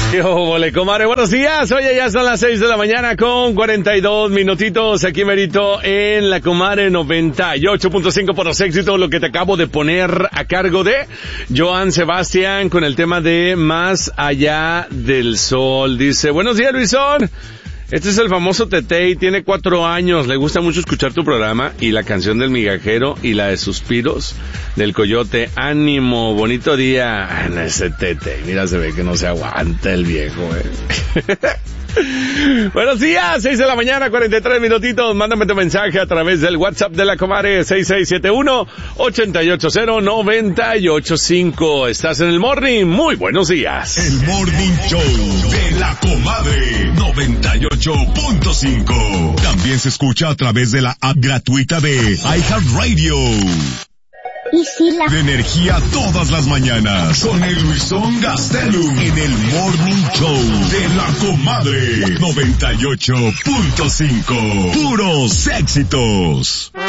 Ole, comadre, buenos días. Oye, ya son las 6 de la mañana con 42 minutitos. Aquí merito en la comadre 98.5 por los éxitos. Lo que te acabo de poner a cargo de Joan Sebastián con el tema de Más Allá del Sol. Dice, buenos días, Luisón. Este es el famoso Tete y tiene 4 años. Le gusta mucho escuchar tu programa y la canción del migajero y la de Suspiros del Coyote. Ánimo, bonito día. Ese Tete, mira, se ve que no se aguanta el viejo, Buenos días, 6 de la mañana, 43 minutitos. Mándame tu mensaje a través del WhatsApp de la comadre 6671-880-985. Estás en el Morning. Muy buenos días. El Morning Show de la comadre 98.5. También se escucha a través de la app gratuita de iHeartRadio. ¿Y si la... De energía todas las mañanas con el Luisón Gastelum en el Morning Show de la comadre 98.5. Puros éxitos.